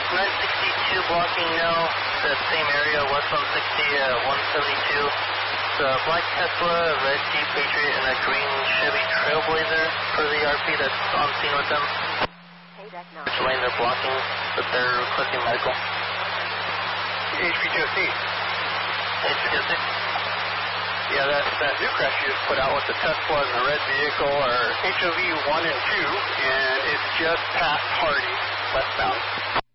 962 blocking now, that same area, west 160, 172. It's a black Tesla, a red Jeep Patriot, and a green Chevy Trailblazer for the RP that's on scene with them. Which lane they're blocking, but they're requesting medical. HP2C. HP2C? Yeah, that new crash you just put out with the Tesla and the red vehicle are HOV 1 and 2, and it's just past Hardy, westbound.